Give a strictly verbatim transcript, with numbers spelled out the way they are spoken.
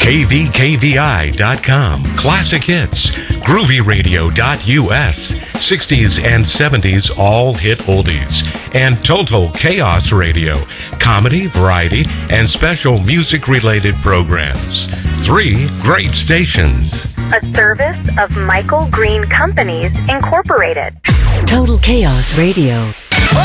K V K V I dot com, classic hits, groovy radio dot U S, sixties and seventies all hit oldies, and Total Chaos Radio, comedy, variety, and special music-related programs. Three great stations. A service of Michael Green Companies, Incorporated. Total Chaos Radio.